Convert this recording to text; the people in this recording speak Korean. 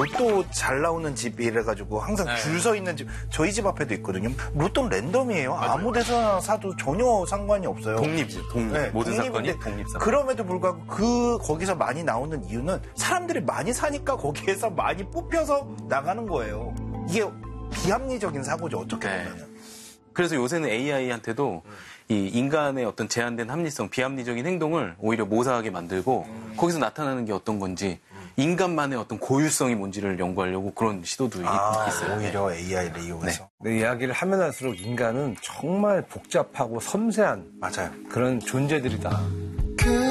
로또 잘 나오는 집이래가지고 항상 줄 서 있는 집, 저희 집 앞에도 있거든요. 로또는 랜덤이에요. 맞아요. 아무 데서나 사도 전혀 상관이 없어요. 독립이죠. 독립. 네, 모든 사건이 독립사. 그럼에도 불구하고 거기서 많이 나오는 이유는 사람들이 많이 사니까 거기에서 많이 뽑혀서 나가는 거예요. 이게 비합리적인 사고죠, 어떻게 보면. 그래서 요새는 AI한테도 이 인간의 어떤 제한된 합리성, 비합리적인 행동을 오히려 모사하게 만들고 거기서 나타나는 게 어떤 건지 인간만의 어떤 고유성이 뭔지를 연구하려고 그런 시도도 있어요. 오히려 AI를 이용해서. 네. 이야기를 하면 할수록 인간은 정말 복잡하고 섬세한 맞아요. 그런 존재들이다.